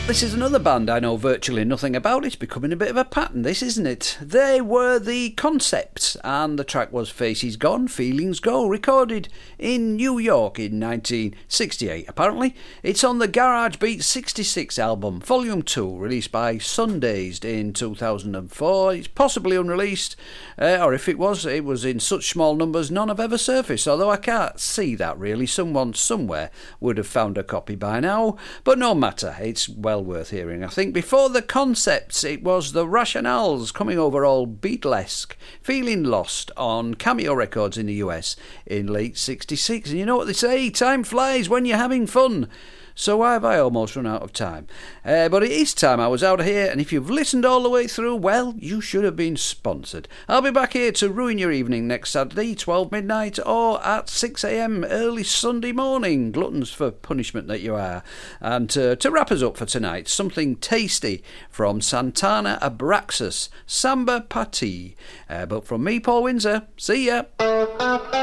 This is another band I know virtually nothing about. It's becoming a bit of a pattern, this, isn't it? They were The Concepts, and the track was Faces Gone, Feelings Go, recorded in New York in 1968. Apparently, it's on the Garage Beat 66 album, Volume 2, released by Sundazed in 2004. It's possibly unreleased, or if it was in such small numbers none have ever surfaced, although I can't see that really. Someone somewhere would have found a copy by now, but no matter, it's well worth hearing. I think before The Concepts it was the Rationales coming over all Beatlesque, Feeling Lost on Cameo Records in the US in late 66. And you know what they say, time flies when you're having fun. So why have I almost run out of time? But it is time I was out of here, and if you've listened all the way through, well, you should have been sponsored. I'll be back here to ruin your evening next Saturday, 12 midnight, or at 6 a.m. early Sunday morning. Gluttons for punishment that you are. And to wrap us up for tonight, something tasty from Santana Abraxas, Samba Party. But from me, Paul Windsor, see ya!